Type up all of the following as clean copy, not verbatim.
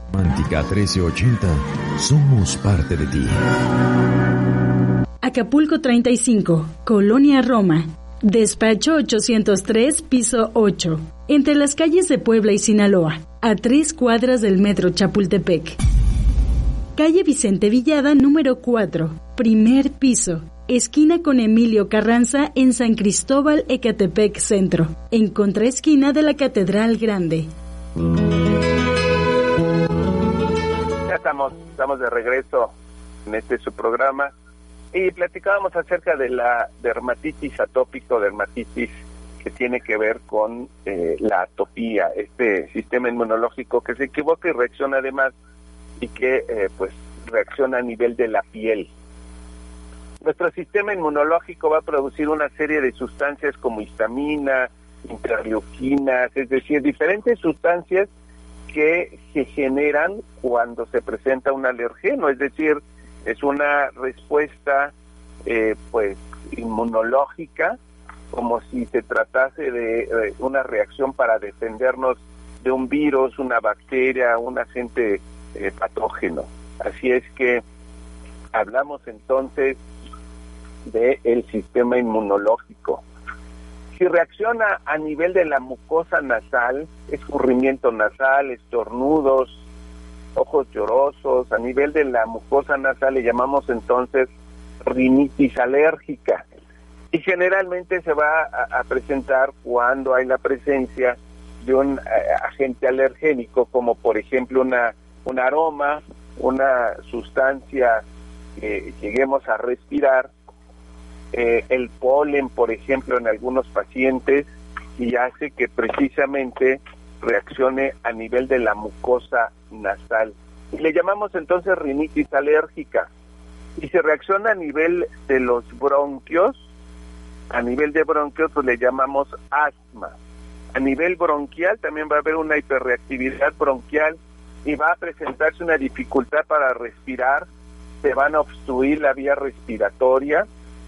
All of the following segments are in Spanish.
Romántica 1380, somos parte de ti. Acapulco 35, Colonia Roma, despacho 803, piso 8, entre las calles de Puebla y Sinaloa, a 3 cuadras del metro Chapultepec. Calle Vicente Villada, número 4, primer piso, esquina con Emilio Carranza en San Cristóbal, Ecatepec Centro, en contraesquina de la Catedral Grande. Ya estamos de regreso en su programa y platicábamos acerca de la dermatitis atópica o dermatitis que tiene que ver con la atopía, este sistema inmunológico que se equivoca y reacciona además y que pues reacciona a nivel de la piel. Nuestro sistema inmunológico va a producir una serie de sustancias como histamina, interleuquinas, es decir, diferentes sustancias que se generan cuando se presenta un alergeno, es decir, es una respuesta pues inmunológica, como si se tratase de una reacción para defendernos de un virus, una bacteria, un agente patógeno. Así es que hablamos entonces del sistema inmunológico. Si reacciona a nivel de la mucosa nasal, escurrimiento nasal, estornudos, ojos llorosos, a nivel de la mucosa nasal le llamamos entonces rinitis alérgica. Y generalmente se va a presentar cuando hay la presencia de un agente alergénico, como por ejemplo un aroma, una sustancia que lleguemos a respirar, el polen, por ejemplo, en algunos pacientes, y hace que precisamente reaccione a nivel de la mucosa nasal. Y le llamamos entonces rinitis alérgica. Y se reacciona a nivel de los bronquios, a nivel de bronquios pues le llamamos asma. A nivel bronquial también va a haber una hiperreactividad bronquial y va a presentarse una dificultad para respirar, se van a obstruir la vía respiratoria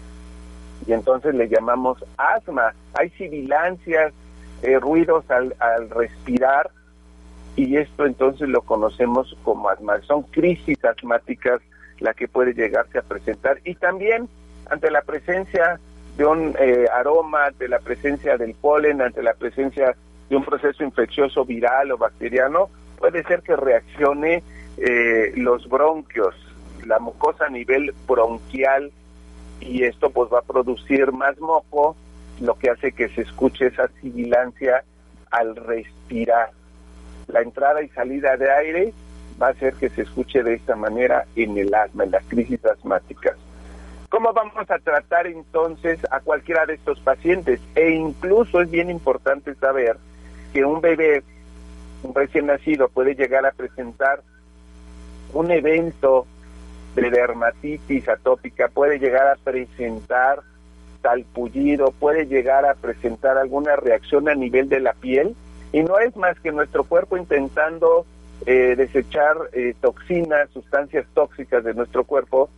y entonces le llamamos asma. Hay sibilancias, ruidos al respirar y esto entonces lo conocemos como asma. Son crisis asmáticas la que puede llegarse a presentar y también ante la presencia de un aroma, ante la presencia del polen, ante la presencia de un proceso infeccioso viral o bacteriano, puede ser que reaccione los bronquios, la mucosa a nivel bronquial, y esto pues va a producir más moco, lo que hace que se escuche esa sibilancia al respirar. La entrada y salida de aire va a hacer que se escuche de esta manera en el asma, en las crisis asmáticas. ¿Cómo vamos a tratar entonces a cualquiera de estos pacientes? E incluso es bien importante saber que un bebé, un recién nacido, puede llegar a presentar un evento de dermatitis atópica, puede llegar a presentar salpullido, puede llegar a presentar alguna reacción a nivel de la piel, y no es más que nuestro cuerpo intentando desechar toxinas, sustancias tóxicas de nuestro cuerpo,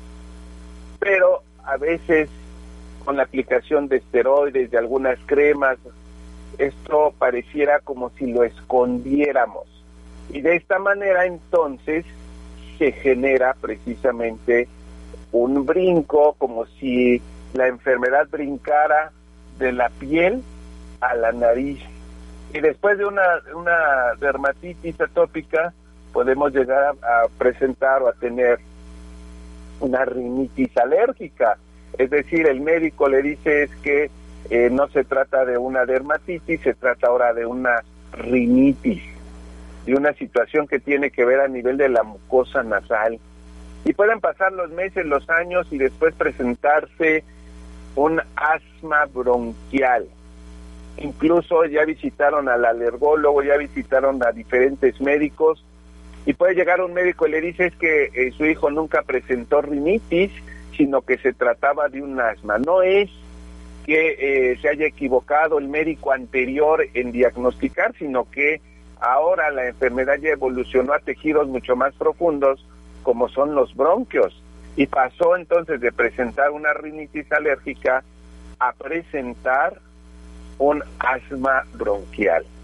pero a veces con la aplicación de esteroides, de algunas cremas, esto pareciera como si lo escondiéramos. Y de esta manera entonces se genera precisamente un brinco, como si la enfermedad brincara de la piel a la nariz. Y después de una dermatitis atópica podemos llegar a presentar o a tener una rinitis alérgica, es decir, el médico le dice es que no se trata de una dermatitis, se trata ahora de una rinitis, de una situación que tiene que ver a nivel de la mucosa nasal. Y pueden pasar los meses, los años y después presentarse un asma bronquial. Incluso ya visitaron al alergólogo, ya visitaron a diferentes médicos, y puede llegar un médico y le dice es que su hijo nunca presentó rinitis, sino que se trataba de un asma. No es que se haya equivocado el médico anterior en diagnosticar, sino que ahora la enfermedad ya evolucionó a tejidos mucho más profundos, como son los bronquios, y pasó entonces de presentar una rinitis alérgica a presentar un asma bronquial.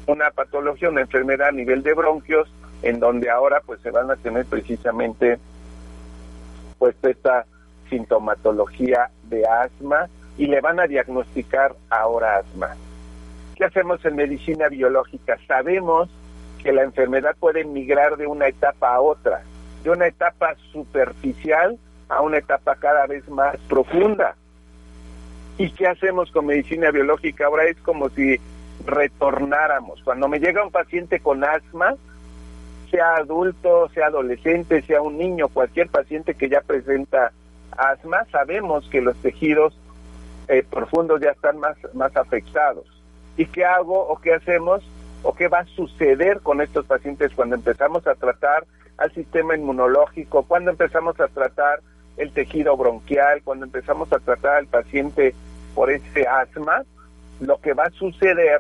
una patología, una enfermedad a nivel de bronquios, en donde ahora pues se van a tener precisamente pues esta sintomatología de asma y le van a diagnosticar ahora asma. ¿Qué hacemos en medicina biológica? Sabemos que la enfermedad puede migrar de una etapa a otra, de una etapa superficial a una etapa cada vez más profunda. ¿Y qué hacemos con medicina biológica? Ahora es como si retornáramos. Cuando me llega un paciente con asma, sea adulto, sea adolescente, sea un niño, cualquier paciente que ya presenta asma, sabemos que los tejidos profundos ya están más afectados. ¿Y qué hago o qué hacemos o qué va a suceder con estos pacientes cuando empezamos a tratar al sistema inmunológico, cuando empezamos a tratar el tejido bronquial, cuando empezamos a tratar al paciente por ese asma? Lo que va a suceder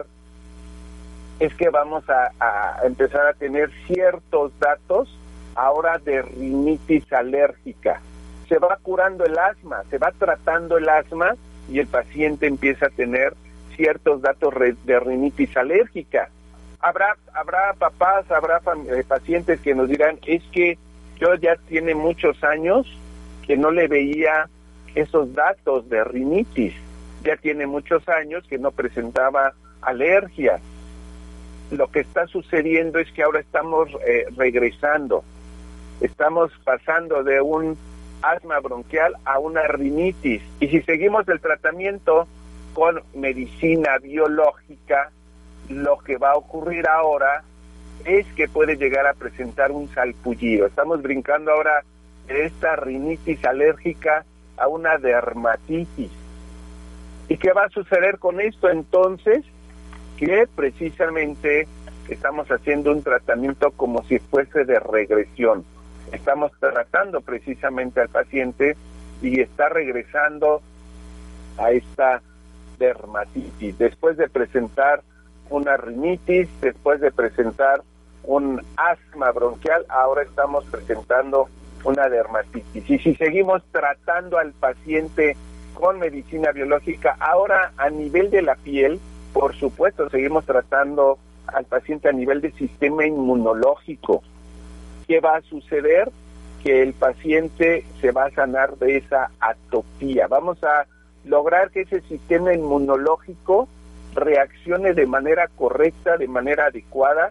es que vamos a empezar a tener ciertos datos ahora de rinitis alérgica. Se va curando el asma, se va tratando el asma y el paciente empieza a tener ciertos datos de rinitis alérgica. Habrá papás, habrá pacientes que nos dirán, es que yo ya tiene muchos años que no le veía esos datos de rinitis, ya tiene muchos años que no presentaba alergia. Lo que está sucediendo es que ahora estamos regresando, estamos pasando de un asma bronquial a una rinitis, y si seguimos el tratamiento con medicina biológica, lo que va a ocurrir ahora es que puede llegar a presentar un salpullido. Estamos brincando ahora de esta rinitis alérgica a una dermatitis. ¿Y qué va a suceder con esto entonces? Que precisamente estamos haciendo un tratamiento como si fuese de regresión. Estamos tratando precisamente al paciente y está regresando a esta dermatitis. Después de presentar una rinitis, después de presentar un asma bronquial, ahora estamos presentando una dermatitis. Y si seguimos tratando al paciente con medicina biológica, ahora a nivel de la piel, por supuesto, seguimos tratando al paciente a nivel de sistema inmunológico. ¿Qué va a suceder? Que el paciente se va a sanar de esa atopía. Vamos a lograr que ese sistema inmunológico reaccione de manera correcta, de manera adecuada,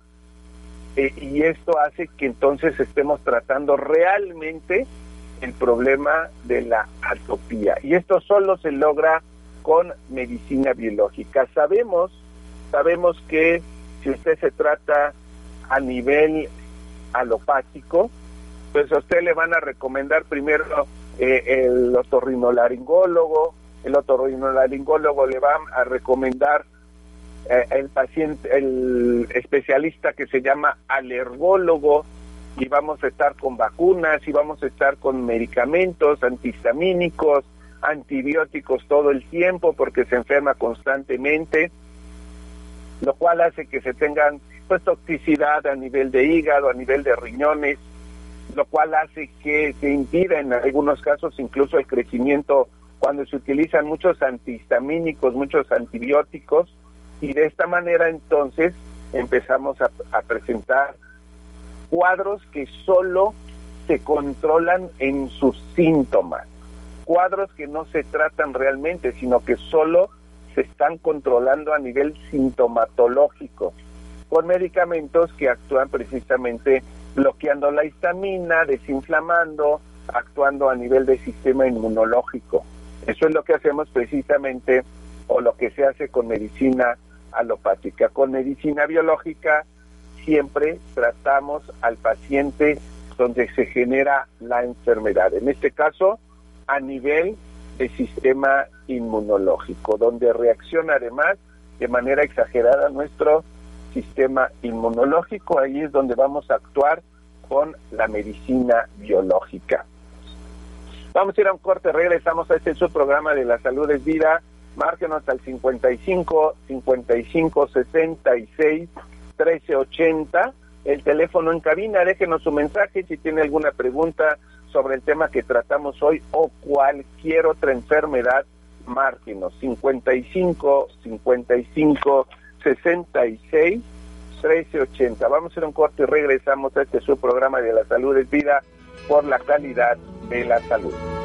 y esto hace que entonces estemos tratando realmente el problema de la atopía. Y esto solo se logra con medicina biológica. Sabemos que si usted se trata a nivel alopático, pues a usted le van a recomendar primero el otorrinolaringólogo. El otorrinolaringólogo le va a recomendar el paciente, el especialista que se llama alergólogo, y vamos a estar con vacunas y vamos a estar con medicamentos antihistamínicos, antibióticos todo el tiempo porque se enferma constantemente, lo cual hace que se tengan pues toxicidad a nivel de hígado, a nivel de riñones, lo cual hace que se impida en algunos casos incluso el crecimiento cuando se utilizan muchos antihistamínicos, muchos antibióticos, y de esta manera entonces empezamos a presentar cuadros que solo se controlan en sus síntomas, cuadros que no se tratan realmente, sino que solo se están controlando a nivel sintomatológico, con medicamentos que actúan precisamente bloqueando la histamina, desinflamando, actuando a nivel del sistema inmunológico. Eso es lo que hacemos precisamente, o lo que se hace con medicina alopática. Con medicina biológica siempre tratamos al paciente donde se genera la enfermedad, en este caso a nivel del sistema inmunológico, donde reacciona además de manera exagerada nuestro sistema inmunológico. Ahí es donde vamos a actuar con la medicina biológica. Vamos a ir a un corte, regresamos a su programa de La Salud es Vida. Márquenos al 55 66 1380, el teléfono en cabina. Déjenos su mensaje si tiene alguna pregunta sobre el tema que tratamos hoy o cualquier otra enfermedad. Márquenos 55 66 1380. Vamos a hacer un corte y regresamos a su programa de La Salud es Vida, por la calidad de la salud.